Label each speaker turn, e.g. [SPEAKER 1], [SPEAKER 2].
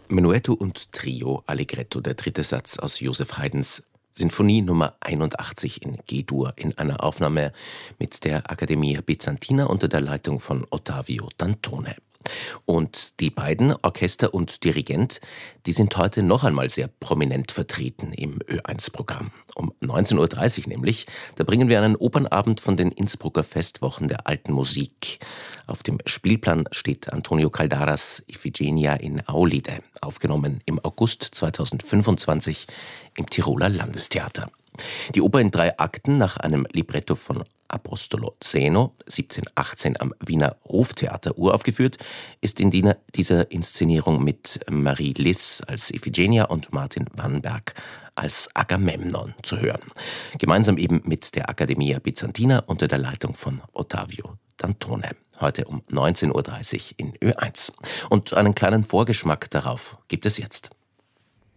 [SPEAKER 1] Menuetto und Trio Allegretto, der dritte Satz aus Joseph Haydns Sinfonie Nummer 81 in G-Dur in einer Aufnahme mit der Accademia Bizantina unter der Leitung von Ottavio Dantone. Und die beiden, Orchester und Dirigent, die sind heute noch einmal sehr prominent vertreten im Ö1-Programm. Um 19.30 Uhr nämlich, da bringen wir einen Opernabend von den Innsbrucker Festwochen der alten Musik. Auf dem Spielplan steht Antonio Caldaras Ifigenia in Aulide, aufgenommen im August 2025 im Tiroler Landestheater. Die Oper in 3 Akten nach einem Libretto von Apostolo Zeno, 1718 am Wiener Hoftheater uraufgeführt, ist in dieser Inszenierung mit Marie Liss als Iphigenia und Martin Wannberg als Agamemnon zu hören. Gemeinsam eben mit der Accademia Bizantina unter der Leitung von Ottavio Dantone. Heute um 19.30 Uhr in Ö1. Und einen kleinen Vorgeschmack darauf gibt es jetzt.